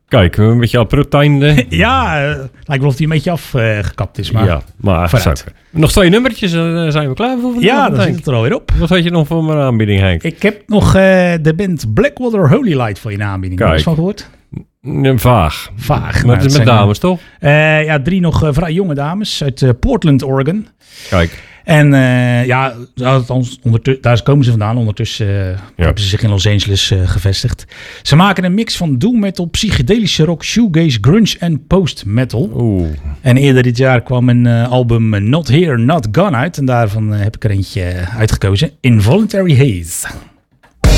Kijk, een beetje abrupt einde. Ja, lijkt wel of hij een beetje afgekapt is. Maar Ja, maar vooruit. zakken. Nog 2 nummertjes en dan zijn we klaar voor vandaag. Ja, dan zit het er alweer op. Wat had je nog voor mijn aanbieding, Henk? Ik heb nog de band Blackwater Holy Light voor je in aanbieding. Heb je er eens van gehoord? Vaag. Vaag. Maar het is met dames, toch? 3 nog vrij jonge dames uit Portland, Oregon. Kijk. En daar komen ze vandaan. Ondertussen hebben ze zich in Los Angeles gevestigd. Ze maken een mix van doom metal, psychedelische rock, shoegaze, grunge en post-metal. Oeh. En eerder dit jaar kwam een album Not Here, Not Gone uit. En daarvan heb ik er eentje uitgekozen. Involuntary Haze.